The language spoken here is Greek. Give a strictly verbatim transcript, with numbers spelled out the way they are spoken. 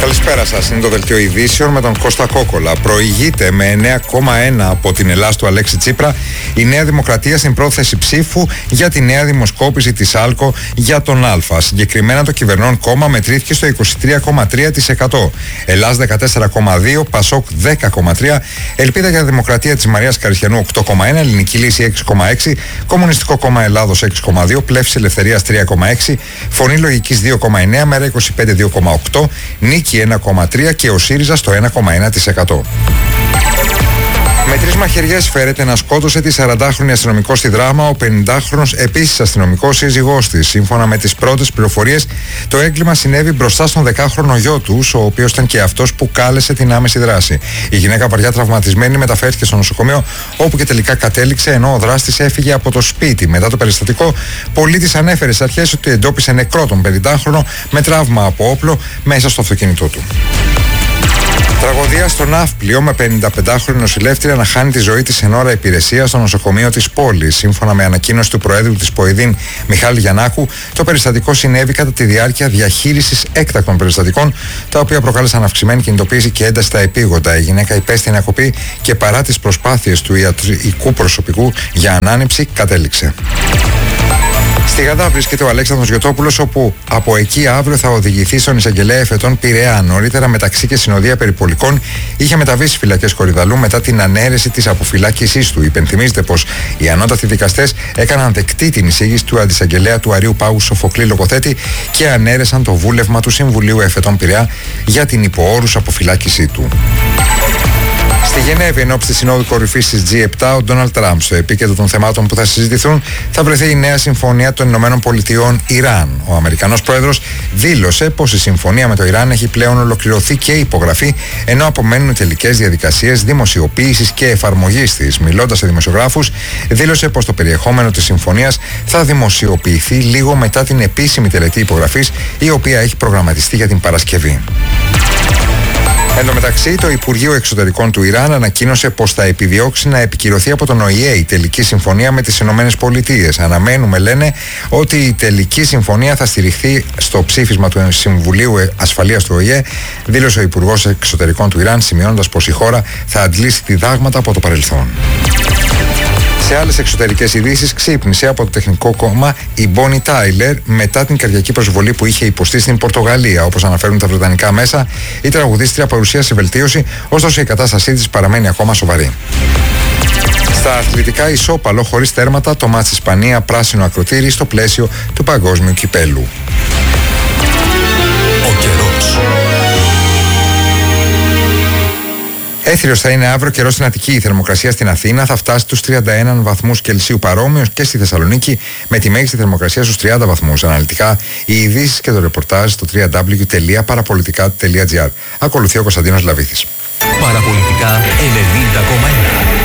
Καλησπέρα σας. Είναι το δελτίο ειδήσεων με τον Κώστα Κόκολα. Προηγείται με εννέα κόμμα ένα από την Ελλάς του Αλέξη Τσίπρα η Νέα Δημοκρατία στην πρόθεση ψήφου για τη νέα δημοσκόπηση της ΑΛΚΟ για τον Α. Συγκεκριμένα το κυβερνών κόμμα μετρήθηκε στο είκοσι τρία κόμμα τρία τοις εκατό. Ελλάς δεκατέσσερα κόμμα δύο, Πασόκ δέκα κόμμα τρία, Ελπίδα για Δημοκρατία της Μαρίας Καριστιανού οκτώ κόμμα ένα, Ελληνική Λύση έξι κόμμα έξι, Κομμουνιστικό Κόμμα Ελλάδος έξι κόμμα δύο, Πλεύσης Ελευθερίας τρία κόμμα έξι, Φωνή Λογικής δύο κόμμα εννέα, Μέρα είκοσι πέντε δύο κόμμα οκτώ, Νίκη ένα κόμμα τρία και ο ΣΥΡΙΖΑ στο ένα κόμμα ένα τοις εκατό. Με τρεις μαχαιριές φέρεται να σκότωσε τη σαραντάχρονη αστυνομικό στη Δράμα, ο πενηντάχρονος επίσης αστυνομικός σύζυγός της. Σύμφωνα με τις πρώτες πληροφορίες, το έγκλημα συνέβη μπροστά στον δεκάχρονο γιο τους, ο οποίος ήταν και αυτός που κάλεσε την άμεση δράση. Η γυναίκα, βαριά τραυματισμένη, μεταφέρθηκε στο νοσοκομείο, όπου και τελικά κατέληξε, ενώ ο δράστης έφυγε από το σπίτι. Μετά το περιστατικό, πολίτης ανέφερε στις αρχές ότι εντόπισε νεκρό τον πενηντάχρονο με τραύμα από όπλο μέσα στο αυτοκίνητό του. Τραγωδία στο Ναύπλιο, με πενηνταπεντάχρονη νοσηλεύτρια να χάνει τη ζωή της εν ώρα υπηρεσίας στο νοσοκομείο της πόλης. Σύμφωνα με ανακοίνωση του Προέδρου της ΠΟΕΔΗΝ Μιχάλη Γιαννάκου, το περιστατικό συνέβη κατά τη διάρκεια διαχείρισης έκτακτων περιστατικών, τα οποία προκάλεσαν αυξημένη κινητοποίηση και ένταση στα επίγοντα. Η γυναίκα υπέστη ανακοπή και παρά τις προσπάθειες του ιατρικού προσωπικού για ανάνυψη, κατέληξε. Στη Γαδά βρίσκεται ο Αλέξανδρος Γιωτόπουλος, όπου από εκεί αύριο θα οδηγηθεί στον εισαγγελέα εφετών Πειραιά. Νωρίτερα, μεταξύ και συνοδεία περιπολικών, είχε μεταβεί στις φυλακές Κορυδαλού μετά την ανέρεση της αποφυλάκησής του. Υπενθυμίζεται πως οι ανώτατοι δικαστές έκαναν δεκτή την εισήγηση του αντισαγγελέα του Αρείου Πάγου Σοφοκλή Λογοθέτη και ανέρεσαν το βούλευμα του Συμβουλίου Εφετών Πειραιά για την υποόρους αποφυλάκησή του. Στη Γενέβη, ενόψει τη Συνόδου Κορυφής της τζι επτά, ο Ντόναλντ Τραμπ, στο επίκεντρο των θεμάτων που θα συζητηθούν, θα βρεθεί η νέα συμφωνία των Ηνωμένων Πολιτειών Ιράν. Ο Αμερικανός πρόεδρος δήλωσε πως η συμφωνία με το Ιράν έχει πλέον ολοκληρωθεί και υπογραφεί, ενώ απομένουν οι τελικές διαδικασίες δημοσιοποίησης και εφαρμογής της. Μιλώντας σε δημοσιογράφους, δήλωσε πως το περιεχόμενο της συμφωνίας θα δημοσιοποιηθεί λίγο μετά την επίσημη τελετή υπογραφής, η οποία έχει προγραμματιστεί για την Παρασκευή. Εν τω μεταξύ, το Υπουργείο Εξωτερικών του Ιράν ανακοίνωσε πως θα επιδιώξει να επικυρωθεί από τον Ο Η Ε η τελική συμφωνία με τις Ηνωμένες Πολιτείες. Αναμένουμε, λένε, ότι η τελική συμφωνία θα στηριχθεί στο ψήφισμα του Συμβουλίου Ασφαλείας του Ο Η Ε, δήλωσε ο Υπουργός Εξωτερικών του Ιράν, σημειώνοντας πως η χώρα θα αντλήσει διδάγματα από το παρελθόν. Σε άλλες εξωτερικές ειδήσεις, ξύπνησε από το Τεχνικό Κόμμα η Μπόνι Τάιλερ μετά την καρδιακή προσβολή που είχε υποστεί στην Πορτογαλία. Όπως αναφέρουν τα βρετανικά μέσα, η τραγουδίστρια παρουσίασε βελτίωση, ωστόσο η κατάστασή της παραμένει ακόμα σοβαρή. Στα αθλητικά, ισόπαλο χωρίς τέρματα το μάτς Ισπανία πράσινο ακροτήρι στο πλαίσιο του Παγκόσμιου Κυπέλου. Ο καιρός. Έθριος θα είναι αύριο καιρός στην Αττική. Η θερμοκρασία στην Αθήνα θα φτάσει τους τριάντα ένα βαθμούς Κελσίου, παρόμοιος και στη Θεσσαλονίκη, με τη μέγιστη θερμοκρασία στους τριάντα βαθμούς. Αναλυτικά, οι ειδήσεις και το ρεπορτάζ στο double-u double-u double-u τελεία παραπολιτικά τελεία τζι άρ. Ακολουθεί ο Κωνσταντίνος Λαβίθης. Παραπολιτικά ενενήντα κόμμα ένα.